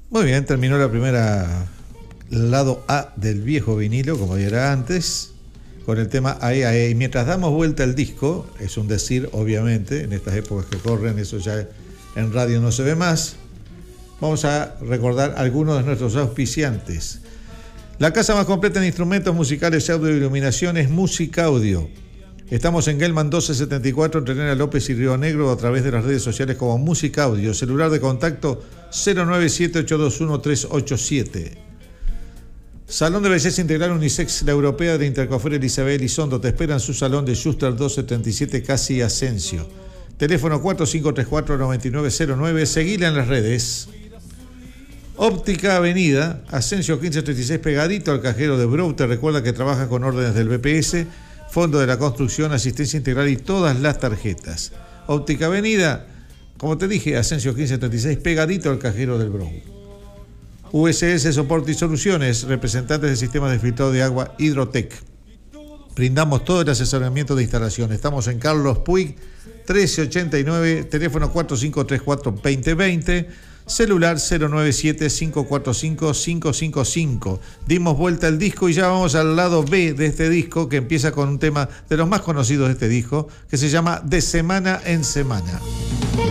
Muy bien, terminó la primera lado A del viejo vinilo, como era antes, con el tema Ae Ae. Y mientras damos vuelta al disco, es un decir, obviamente, en estas épocas que corren, eso ya en radio no se ve más, vamos a recordar algunos de nuestros auspiciantes. La casa más completa en instrumentos musicales, audio y iluminación es Música Audio. Estamos en Gelman 1274, entre Elena López y Río Negro, a través de las redes sociales como Música Audio. Celular de contacto 097-821-387. Salón de Belleza Integral Unisex, la Europea de Intercofer Elizabeth Elizondo. Te espera en su salón de Schuster 277, casi Asensio. Teléfono 4534-9909. Seguila en las redes. Óptica Avenida, Asensio 1536, pegadito al cajero de Brou. Te recuerda que trabaja con órdenes del BPS, Fondo de la Construcción, Asistencia Integral y todas las tarjetas. Óptica Avenida, como te dije, Asensio 1536, pegadito al cajero del Brou. USS Soporte y Soluciones, representantes del sistema de filtrado de agua Hidrotec. Brindamos todo el asesoramiento de instalación. Estamos en Carlos Puig 1389, teléfono 4534-2020, celular 097-545-555. Dimos vuelta al disco y ya vamos al lado B de este disco, que empieza con un tema de los más conocidos de este disco, que se llama De Semana en Semana.